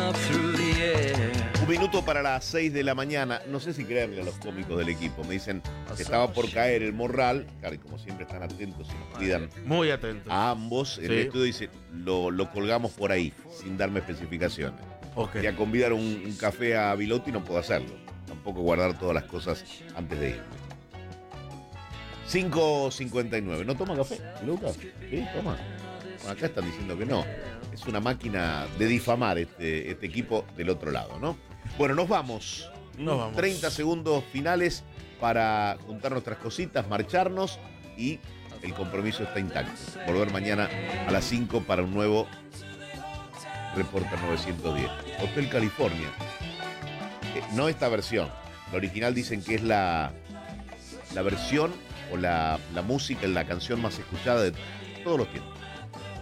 Un minuto para las 6 de la mañana. No sé si creerle a los cómicos del equipo. Me dicen que estaba por caer el morral. Claro, y como siempre están atentos y nos cuidan Muy atento. a ambos. El estudio dice, lo colgamos por ahí, sin darme especificaciones. Ok. Ya convidar un café a Bilotti no puedo hacerlo. Tampoco guardar todas las cosas antes de irme. 5:59. ¿No toma café, Lucas? Sí, toma. Bueno, acá están diciendo que no. Es una máquina de difamar este equipo del otro lado, ¿no? Bueno, nos vamos. 30 segundos finales para juntar nuestras cositas, marcharnos y el compromiso está intacto. Volver mañana a las 5 para un nuevo Reporter 910. Hotel California. No esta versión. La original dicen que es la versión o la música, la canción más escuchada de todos los tiempos.